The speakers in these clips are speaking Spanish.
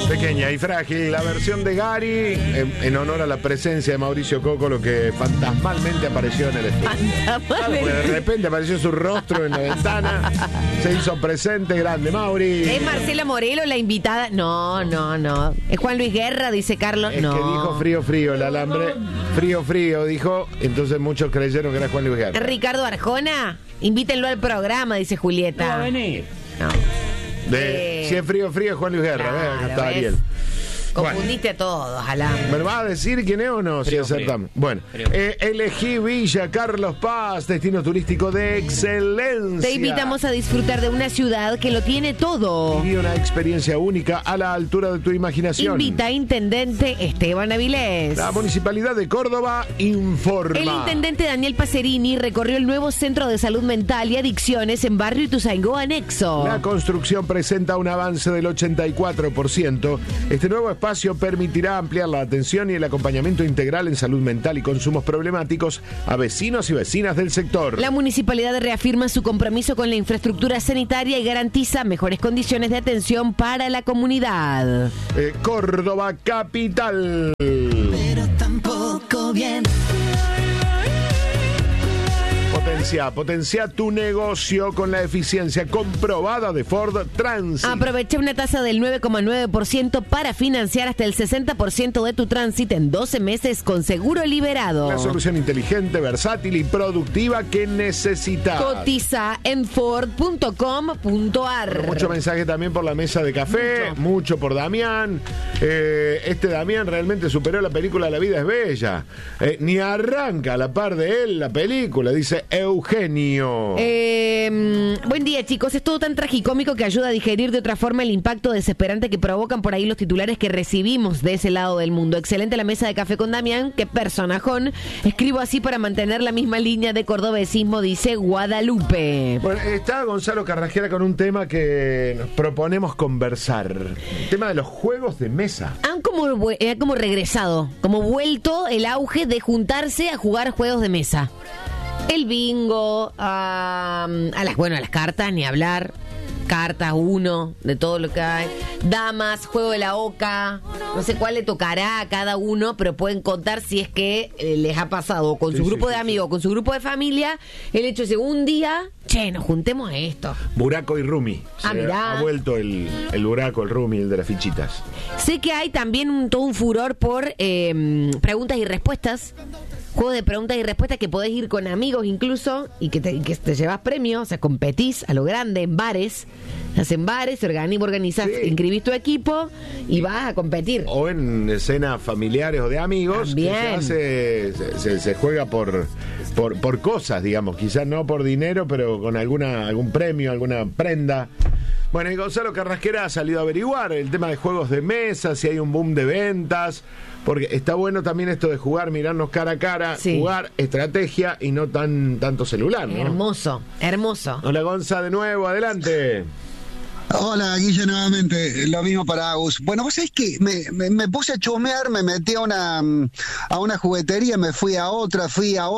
Pequeña y frágil, la versión de Gary en honor a la presencia de Mauricio Coco, lo que fantasmalmente apareció en el estudio. Claro, de repente apareció su rostro en la ventana, se hizo presente, grande Mauri. ¿Es Marcela Morelo la invitada? No. ¿Es Juan Luis Guerra, dice Carlos? Es no. que dijo frío, el alambre. Frío, dijo. Entonces muchos creyeron que era Juan Luis Guerra. ¿Ricardo Arjona? Invítenlo al programa, dice Julieta. No va a venir. No. Si es frío, es Juan Luis Guerra. Claro, Acá está ¿ves? Ariel. Confundiste a todos, Alambre. ¿Me vas a decir quién es o no? Frío, si acertamos. frío. Bueno, Frío. elegí Villa Carlos Paz, destino turístico de excelencia. Te invitamos a disfrutar de una ciudad que lo tiene todo. Viví una experiencia única a la altura de tu imaginación. Invita a Intendente Esteban Avilés. La Municipalidad de Córdoba informa. El intendente Daniel Pacerini recorrió el nuevo Centro de Salud Mental y Adicciones en Barrio Ituzaingó Anexo. La construcción presenta un avance del 84%. Este nuevo espacio permitirá ampliar la atención y el acompañamiento integral en salud mental y consumos problemáticos a vecinos y vecinas del sector. La municipalidad reafirma su compromiso con la infraestructura sanitaria y garantiza mejores condiciones de atención para la comunidad. Córdoba capital. Pero tampoco bien. Potencia tu negocio con la eficiencia comprobada de Ford Transit. Aprovecha una tasa del 9,9% para financiar hasta el 60% de tu Transit en 12 meses con seguro liberado. La solución inteligente, versátil y productiva que necesitas. Cotiza en Ford.com.ar. Mucho mensaje también por la mesa de café, mucho por Damián. Este Damián realmente superó la película La vida es bella. Ni arranca a la par de él la película, dice Eugenio. Buen día, chicos. Es todo tan tragicómico que ayuda a digerir de otra forma el impacto desesperante que provocan por ahí los titulares que recibimos de ese lado del mundo. Excelente la mesa de café con Damián. Qué personajón. Escribo así para mantener la misma línea de cordobesismo, dice Guadalupe. Bueno, está Gonzalo Carrajera con un tema que nos proponemos conversar. El tema de los juegos de mesa. Han como regresado, como vuelto el auge de juntarse a jugar juegos de mesa. El bingo, a las cartas, ni hablar. Cartas, uno, de todo lo que hay. Damas, juego de la oca. No sé cuál le tocará a cada uno, pero pueden contar si es que les ha pasado con su grupo de amigos, con su grupo de familia, el hecho de que un día, nos juntemos a esto. Buraco y Rumi. Mirá. Ha vuelto el Buraco, el Rumi, el de las fichitas. Sé que hay también todo un furor por preguntas y respuestas. Juego de preguntas y respuestas que podés ir con amigos incluso y que te llevas premios, o sea, competís a lo grande en bares. Hacen bares, organizás, inscribís tu equipo y vas a competir. O en escenas familiares o de amigos. También. Que se juega por cosas, digamos. Quizás no por dinero, pero con algún premio, alguna prenda. Bueno, y Gonzalo Carrasquera ha salido a averiguar el tema de juegos de mesa, si hay un boom de ventas, porque está bueno también esto de jugar, mirarnos cara a cara, jugar estrategia y no tanto celular, ¿no? Hermoso. Hola Gonza, de nuevo, adelante. Hola, Guille, nuevamente, lo mismo para Agus. Bueno, vos sabés que me puse a chumear, me metí a una juguetería, me fui a otra,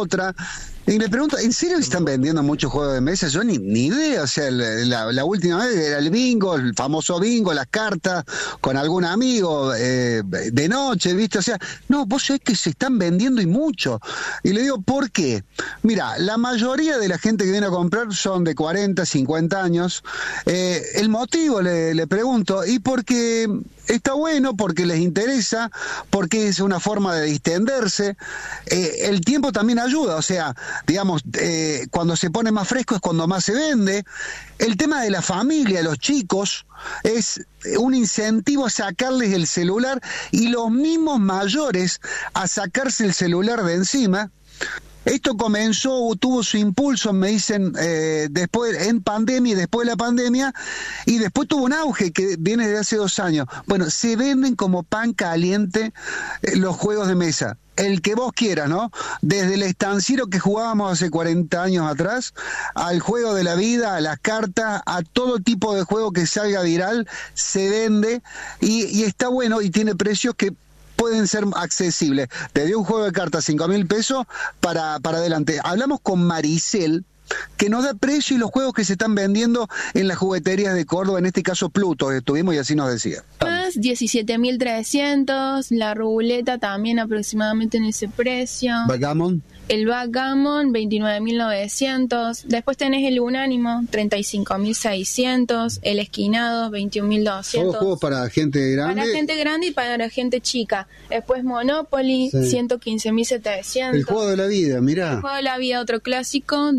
y le pregunto, ¿en serio están vendiendo muchos juegos de mesa? Yo ni idea, o sea, la última vez era el bingo, el famoso bingo, las cartas, con algún amigo de noche, ¿viste? O sea, no, vos sabés que se están vendiendo y mucho. Y le digo, ¿por qué? Mira, la mayoría de la gente que viene a comprar son de 40, 50 años. El motivo, le pregunto, y porque está bueno, porque les interesa, porque es una forma de distenderse. El tiempo también ayuda, o sea, digamos, cuando se pone más fresco es cuando más se vende. El tema de la familia, los chicos, es un incentivo a sacarles el celular y los mismos mayores a sacarse el celular de encima. Esto tuvo su impulso, me dicen, después en pandemia y después de la pandemia, y después tuvo un auge que viene de hace 2 años. Bueno, se venden como pan caliente los juegos de mesa. El que vos quieras, ¿no? Desde el estanciero que jugábamos hace 40 años atrás, al juego de la vida, a las cartas, a todo tipo de juego que salga viral, se vende y está bueno y tiene precios que pueden ser accesibles. Te dio un juego de cartas 5.000 pesos para adelante. Hablamos con Maricel, que nos da precio y los juegos que se están vendiendo en las jugueterías de Córdoba, en este caso Pluto, estuvimos y así nos decía. cartas, 17.300. La ruleta también aproximadamente en ese precio. Backgammon. El backgammon, 29.900. Después tenés el unánimo, 35.600. El esquinado, 21.200. Todos juegos para gente grande. Para gente grande y para gente chica. Después Monopoly, Sí. 115.700. El juego de la vida, mirá. El juego de la vida, otro clásico,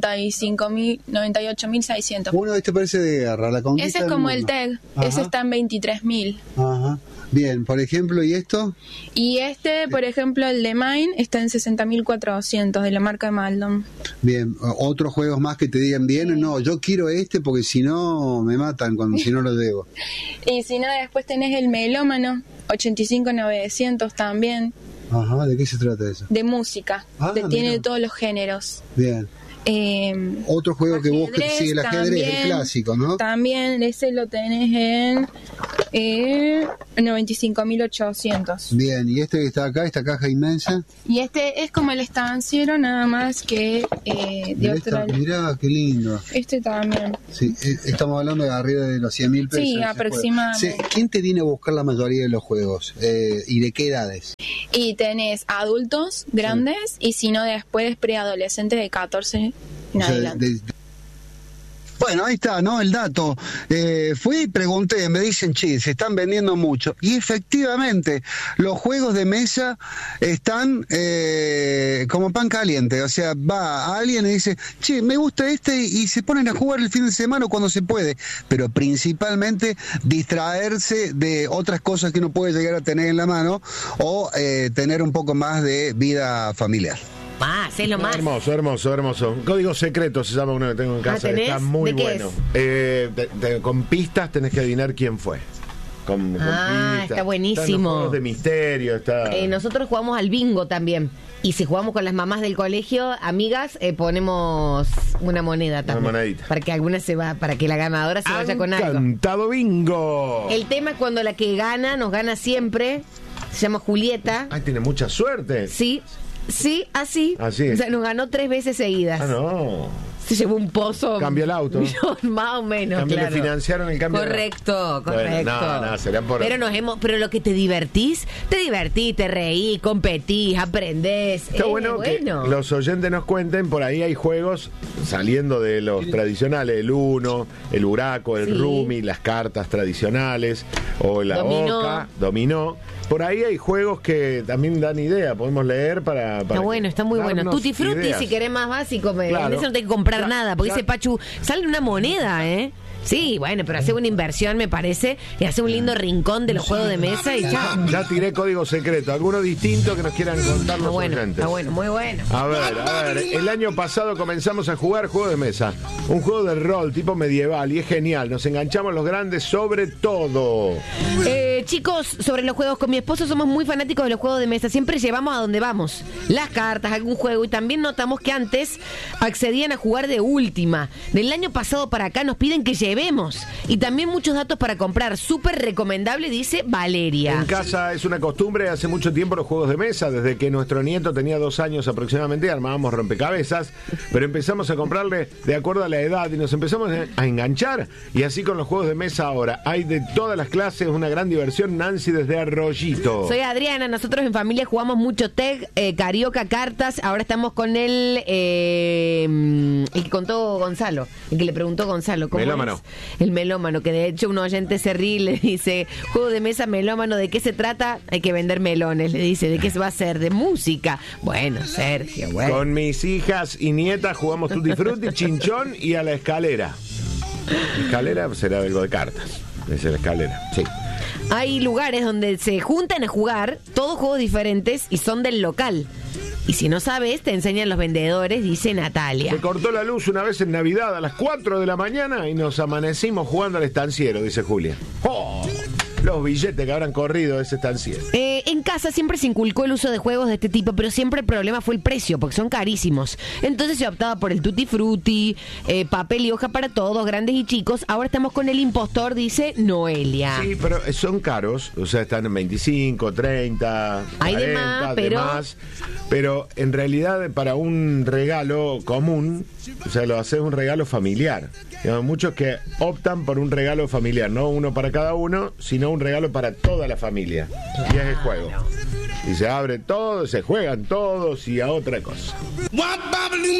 98.600. Uno este parece de guerra, la conquista Ese es del como mundo. el TEG. Ajá. Ese está en 23.000. Ajá. Bien, por ejemplo, ¿y esto? Y este, por ejemplo, el de Mine, está en 60.400 de la marca de Maldon. Bien, otros juegos más que te digan bien, no, yo quiero este porque si no me matan cuando si no lo debo. Y si no, después tenés el Melómano, 85.900 también, Ajá, ¿de qué se trata eso? de música. Ah, Tiene mira. todos los géneros. Bien. Otro juego que vos Ajedrez sí, el ajedrez, también, el clásico, ¿no? También, ese lo tenés en 95.800. Bien, y este que está acá, esta caja inmensa. Y este es como el estanciero, nada más que de otra. Mirá, qué lindo. Este también. Sí, estamos hablando de arriba de los 100.000 pesos. Sí, ese aproximadamente. juego. Sí, ¿quién te viene a buscar la mayoría de los juegos? ¿Y de qué edades? Y tenés adultos grandes y si no después preadolescentes de 14 en O sea, adelante. Bueno, ahí está, ¿no? El dato. Fui y pregunté, me dicen, che, se están vendiendo mucho. Y efectivamente, los juegos de mesa están como pan caliente. O sea, va alguien y dice, che, me gusta este, y se ponen a jugar el fin de semana cuando se puede. Pero principalmente distraerse de otras cosas que uno puede llegar a tener en la mano o tener un poco más de vida familiar. Más, es lo más. Hermoso, hermoso, hermoso. Código secreto se llama uno que tengo en casa. ¿tenés? Está muy ¿De qué bueno. Con pistas tenés que adivinar quién fue. Con pistas. Está buenísimo. Están los juegos de misterio. Está... Nosotros jugamos al bingo también. Y si jugamos con las mamás del colegio, amigas, ponemos una moneda también. Una monedita. Para que alguna para que la ganadora se vaya con algo. Cantado bingo. El tema es cuando la que gana, nos gana siempre. Se llama Julieta. Ay, tiene mucha suerte. Sí, así. Así. O sea, nos ganó 3 veces seguidas. Ah, no. Se llevó un pozo. Cambió el auto. Más o menos, También claro. le financiaron el cambio. Correcto. Bueno, no, será por... Pero lo que te divertís, te reís, competís, aprendés. Está bueno que los oyentes nos cuenten, por ahí hay juegos saliendo de los tradicionales, el Uno, el Buraco, el Rumi, las cartas tradicionales, o la Oca, Dominó. Por ahí hay juegos que también dan idea, podemos leer para está bueno, está muy bueno. Tutti Frutti, si querés más básico, claro. en eso no tenés que comprar nada, porque dice Pachu, sale una moneda, ¿eh? Sí, bueno, pero hace una inversión, me parece, y hace un lindo rincón de los juegos de mesa y chao. Ya tiré código secreto. ¿Alguno distinto que nos quieran contar los oyentes? Está bueno, muy bueno. A ver, el año pasado comenzamos a jugar juegos de mesa. Un juego de rol tipo medieval y es genial. Nos enganchamos los grandes sobre todo. Chicos, sobre los juegos, con mi esposo somos muy fanáticos de los juegos de mesa. Siempre llevamos a donde vamos las cartas, algún juego, y también notamos que antes accedían a jugar de última. Del año pasado para acá nos piden que llevemos. Y también muchos datos para comprar. Súper recomendable, dice Valeria. En casa es una costumbre hace mucho tiempo los juegos de mesa. Desde que nuestro nieto tenía 2 años aproximadamente armábamos rompecabezas, pero empezamos a comprarle de acuerdo a la edad y nos empezamos a enganchar. Y así con los juegos de mesa ahora. Hay de todas las clases, una gran diversión. Nancy desde Arroyito. Soy Adriana, nosotros en familia jugamos mucho TEG, Carioca, cartas. Ahora estamos con el que contó Gonzalo, el que le preguntó Gonzalo. ¿Cómo Melómano. es? El melómano, que de hecho un oyente se ríe y le dice, juego de mesa melómano, ¿de qué se trata? Hay que vender melones, le dice, ¿de qué se va a hacer? De música. Bueno, Sergio, bueno. Con mis hijas y nietas jugamos Tutti Frutti, Chinchón y a la escalera. Escalera será algo de cartas. Es la escalera, sí. Hay lugares donde se juntan a jugar, todos juegos diferentes y son del local. Y si no sabes, te enseñan los vendedores, dice Natalia. Se cortó la luz una vez en Navidad a las 4 de la mañana y nos amanecimos jugando al estanciero, dice Julia. ¡Oh! Los billetes que habrán corrido de ese estanciero. En casa siempre se inculcó el uso de juegos de este tipo, pero siempre el problema fue el precio, porque son carísimos. Entonces se optaba por el Tutti Frutti, papel y hoja para todos, grandes y chicos. Ahora estamos con el impostor, dice Noelia. Sí, pero son caros, o sea, están en 25, 30, hay 40, de más, pero en realidad para un regalo común, o sea, lo haces un regalo familiar. Digamos, muchos que optan por un regalo familiar, no uno para cada uno, sino un regalo para toda la familia. Y es el juego. Y se abre todo, se juegan todos y a otra cosa.